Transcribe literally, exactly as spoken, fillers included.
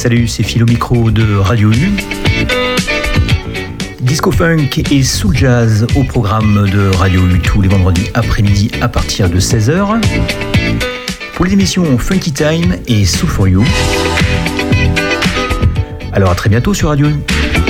Salut, c'est Phil au micro de Radio U. Disco Funk et Soul Jazz au programme de Radio U tous les vendredis après-midi à partir de seize heures. Pour les émissions Funky Time et Soul for You. Alors à très bientôt sur Radio U.